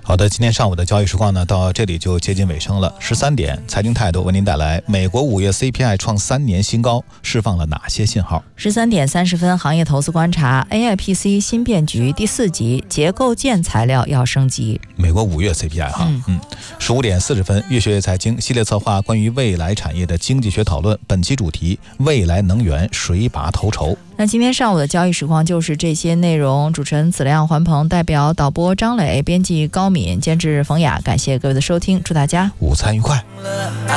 好的，今天上午的交易时光呢，到这里就接近尾声了。13点，财经态度为您带来美国5月 CPI 创3年新高，释放了哪些信号 ？13点30分，行业投资观察 AIPC 新变局第4集，结构件材料要升级。 美国5月 CPI 哈，15点40分，越学越财经系列策划关于未来产业的经济学讨论，本期主题未来能源谁拔头筹。 那今天上午的交易时光就是这些内容，主持人子亮、环鹏，代表导播张磊，编辑高敏，监制冯雅，感谢各位的收听，祝大家午餐愉快。